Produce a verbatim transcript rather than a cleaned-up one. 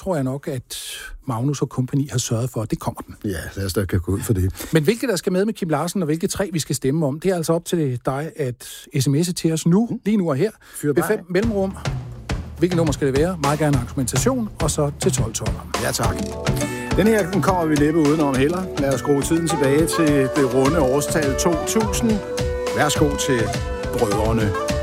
tror jeg nok, at Magnus og kompagni har sørget for, at det kommer den. Ja, lad os da kan gå ud for det. Men hvilke der skal med med Kim Larsen, og hvilke tre vi skal stemme om, det er altså op til dig at sms'e til os nu, mm. lige nu og her. Ved fem mellemrum. Hvilket nummer skal det være? Meget gerne argumentation, og så til tolv tolv. Ja, tak. Den her den kommer vi næppe udenom heller. Lad os skrue tiden tilbage til det runde årstal to tusind. Værsgo til brødrene.